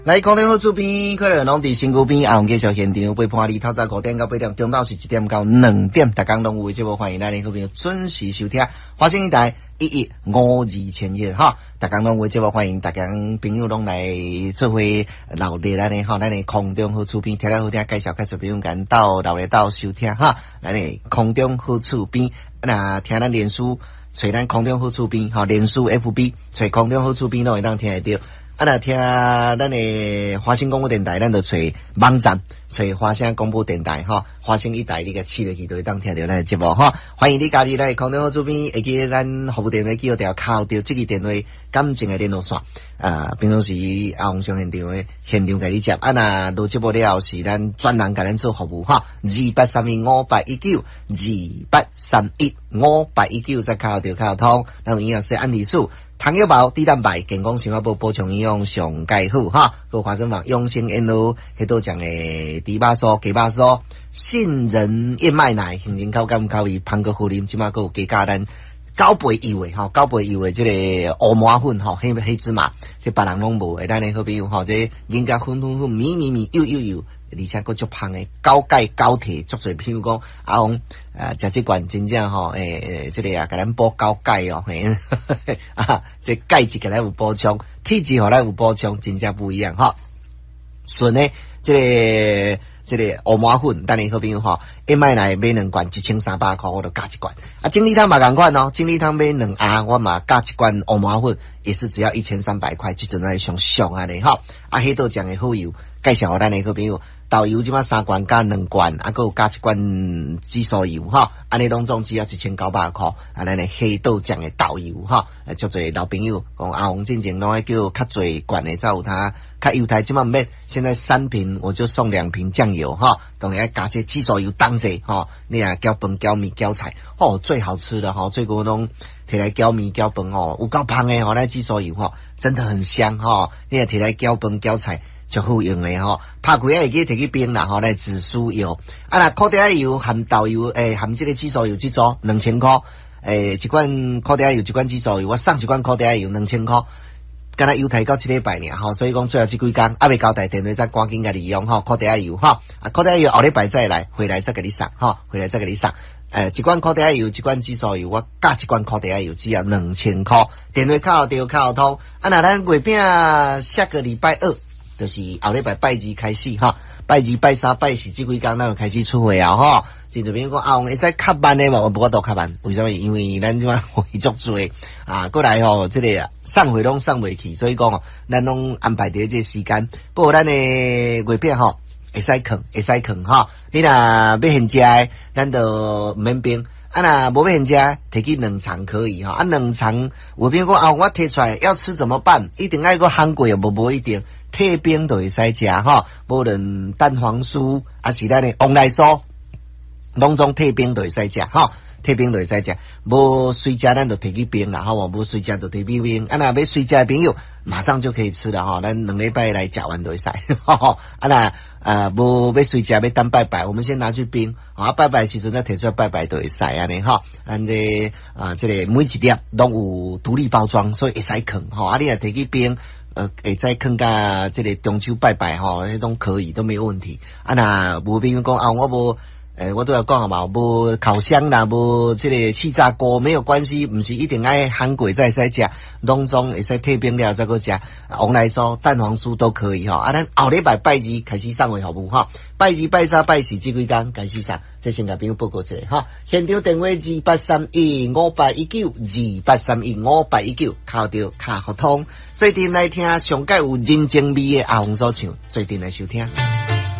来，空中好厝边，可能拢伫新区边，红继续现场陪伴你透早5点到8点，中昼是1点到2点，大家拢有节目，欢迎咱的好朋友准时收听华星一台1152千哈，大家拢有节目，欢迎大家朋友拢来做伙留伫咱的咱的空中好厝边，听了好听，介绍介绍朋友间到留咧到收听哈，咱的空中好厝边，那听咱脸书找咱空中好厝边，脸书 FB 找空中好厝边拢会当听得到。那听咱的华星广播电台，咱就找网站，找华星广播电台华星一台你个试落去就会当听到咱的节目欢迎你加入咱空中好厝边，会记咱服务电话记号条靠着这个电话感情的联络线平常时阿红上现场的现场给你接那录节目了后是咱专人给咱做服务2831581928315819再靠着靠通，那么营养师安利素糖药包、低蛋白、健康生活部补充营养上介好有花生坊、永兴 NO 迄多奖的猪肉酥、鸡肉酥、杏仁燕麦奶、杏仁口感口味、胖哥护啉，即马还有加加咱高倍油的高倍油的这个乌麻粉黑芝麻，这别人拢无的，咱的好朋友这人家粉米油，而且佫足香的高钙高铁足侪，譬如讲阿红食这罐真正这个给咱补高钙这钙质给咱有补充，体质互咱有补充，真正不一样顺的这个乌麻粉，咱的好朋友燕麦奶买2罐1300块，我就加1罐精力汤嘛同款精力汤买2盒，我嘛加1罐乌麻粉，也是只要1300块，这阵来上俗安尼迄倒酱的好油，介绍咱的好朋友豆油，即马3罐加2罐，还有加1罐紫苏油安尼拢总只要1900块咱的黑豆酱的豆油足侪老朋友讲阿红进前拢爱叫较侪罐的，才有它较油台，即马免，现在3瓶我就送2瓶酱油当然要加这紫苏油当者你啊搅饭搅面搅菜最好吃的最过拢摕来搅面搅饭有够香的那紫苏油真的很香你啊摕来搅饭搅菜就好用的拍开会记摕去冰啦来紫苏油那苦茶油含豆油含这个紫苏油去做2000块一罐苦茶油一罐紫苏油，我送1罐苦茶油2000块，敢若油台到1礼拜尔所以讲最后这几天还未交代电话再赶紧甲利用苦茶油苦茶油后礼拜再来回来再给你送回来再给你送一罐苦茶油一罐紫苏油，我加1罐苦茶油只要2000块，电话靠着靠通那咱月饼下个礼拜2就是后礼拜拜2开始拜2拜3拜4这几天咱就开始出货真侪朋友讲阿红会使较慢的嘛，我不较慢，为什么？因为咱即马会足多过来这个送货拢送袂去，所以讲咱拢安排伫这时间，不过咱的月饼会使啃你若要现食的咱就毋免冰若无要现食摕去冷藏可以冷藏有朋友讲我摕出来要吃怎么办？一定爱个烘过无一定退冰就会使食无论蛋黄酥还是咱的旺来酥拢总退冰就会使食退冰就会使食，无随食咱就摕去冰啦无随食就摕去冰若要随食的朋友马上就可以吃了咱2礼拜来食完就会使无要随食要等拜拜，我们先拿去冰拜拜时阵再摕出来拜拜就会使安尼咱这这个每一粒拢有独立包装，所以会使啃你若摕去冰会再放甲这个中秋拜拜迄种可以都没有问题若无朋友讲我无我都要讲嘛，无烤箱啦，无这个气炸锅没有关系，不是一定爱烘过才使食，拢总会使退冰了再个食，旺来酥、蛋黄酥都可以咱后礼拜拜2开始送货服务拜2拜3拜4这几天开始送，这先甲朋友报告一下现场电话28315819靠着卡互通，最近来听上届有人情味的阿红所唱，最近来收听。